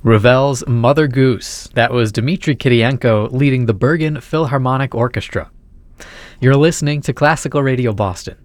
Ravel's Mother Goose. That was Dmitry Kirienko leading the Bergen Philharmonic Orchestra. You're listening to Classical Radio Boston.